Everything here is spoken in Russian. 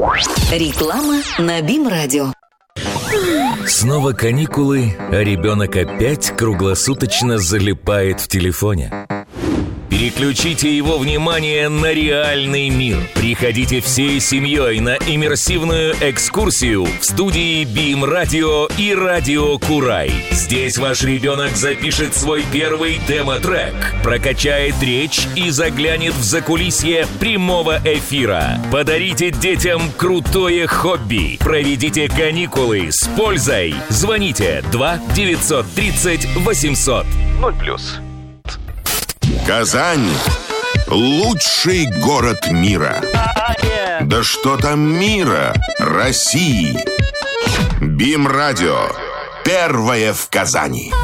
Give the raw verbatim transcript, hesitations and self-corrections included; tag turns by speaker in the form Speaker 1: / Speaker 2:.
Speaker 1: Реклама на БИМ-радио.
Speaker 2: Снова каникулы, а ребенок опять круглосуточно залипает в телефоне. Переключите его внимание на реальный мир. Приходите всей семьей на иммерсивную экскурсию в студии БИМ-радио и Радио Курай. Здесь ваш ребенок запишет свой первый демо-трек, прокачает речь и заглянет в закулисье прямого эфира. Подарите детям крутое хобби. Проведите каникулы с пользой. Звоните два девятьсот тридцать восемьсот. ноль плюс.
Speaker 3: Казань – лучший город мира. Да что там мира, России. БИМ-радио. Первое в Казани.